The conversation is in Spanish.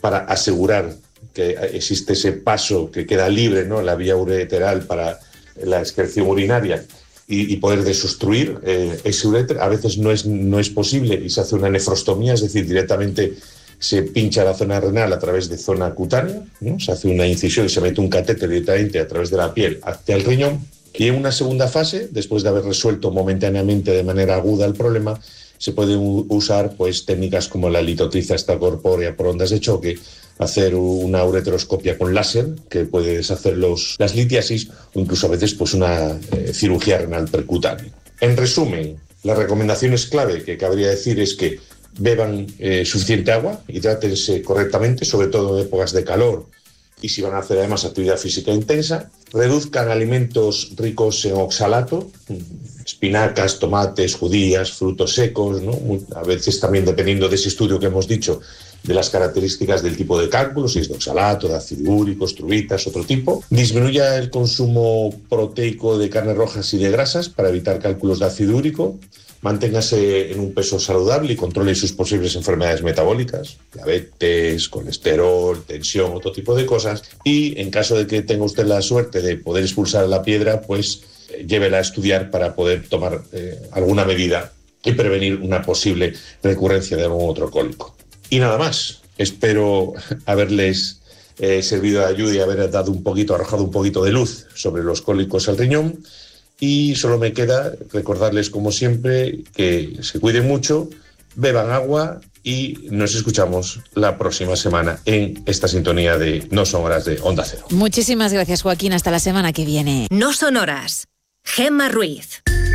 para asegurar que existe ese paso que queda libre, ¿no?, en la vía ureteral para la excreción urinaria y poder desobstruir ese uréter. A veces no es posible y se hace una nefrostomía, es decir, directamente se pincha la zona renal a través de zona cutánea, ¿no? Se hace una incisión y se mete un catéter directamente a través de la piel hacia el riñón. Y en una segunda fase, después de haber resuelto momentáneamente de manera aguda el problema, se pueden usar pues técnicas como la litotriza extracorpórea por ondas de choque, hacer una ureteroscopia con láser que puede deshacer las litiasis, o incluso a veces pues una cirugía renal percutánea. En resumen, las recomendaciones clave que cabría decir es que beban suficiente agua, hidrátense correctamente, sobre todo en épocas de calor, y si van a hacer además actividad física intensa, reduzcan alimentos ricos en oxalato, espinacas, tomates, judías, frutos secos, ¿no? A veces también, dependiendo de ese estudio que hemos dicho, de las características del tipo de cálculo, si es de oxalato, de ácido úrico, truitas, otro tipo. Disminuya el consumo proteico de carnes rojas y de grasas para evitar cálculos de ácido úrico. Manténgase en un peso saludable y controle sus posibles enfermedades metabólicas, diabetes, colesterol, tensión, otro tipo de cosas. Y en caso de que tenga usted la suerte de poder expulsar la piedra, pues llévela a estudiar para poder tomar alguna medida y prevenir una posible recurrencia de algún otro cólico. Y nada más. Espero haberles servido de ayuda y haber arrojado un poquito de luz sobre los cólicos al riñón. Y solo me queda recordarles, como siempre, que se cuiden mucho, beban agua y nos escuchamos la próxima semana en esta sintonía de No Son Horas de Onda Cero. Muchísimas gracias, Joaquín. Hasta la semana que viene. No Son Horas. Gemma Ruiz.